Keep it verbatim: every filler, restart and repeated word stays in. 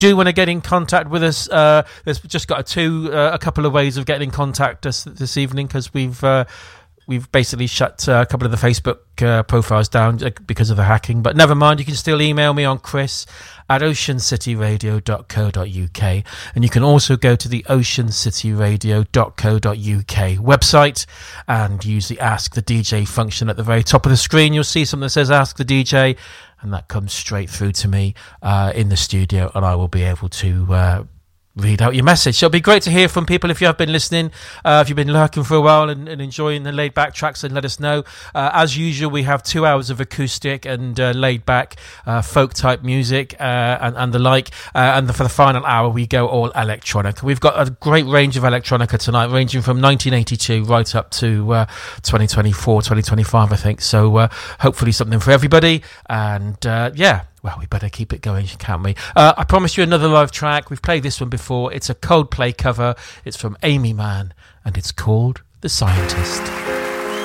do want to get in contact with us, uh, there's just got a two, uh, a couple of ways of getting in contact us this evening, because we've uh, we've basically shut uh, a couple of the Facebook uh, profiles down because of the hacking. But never mind, you can still email me on Chris at ocean city radio dot co dot uk, and you can also go to the ocean city radio dot co dot uk website and use the Ask the D J function at the very top of the screen. You'll see something that says Ask the D J, and that comes straight through to me uh, in the studio, and I will be able to uh, read out your message. So it'll be great to hear from people if you have been listening, uh, if you've been lurking for a while and, and enjoying the laid back tracks, and let us know. Uh, as usual, we have two hours of acoustic and uh, laid back uh, folk type music uh, and, and the like, uh, and the, for the final hour we go all electronic. We've got a great range of electronica tonight, ranging from nineteen eighty-two right up to uh, twenty twenty-four, twenty twenty-five, I think. So uh, hopefully something for everybody, and uh, yeah, well, we better keep it going, can't we? Uh, I promised you another live track. We've played this one before. It's a Coldplay cover. It's from Amy Mann, and it's called The Scientist.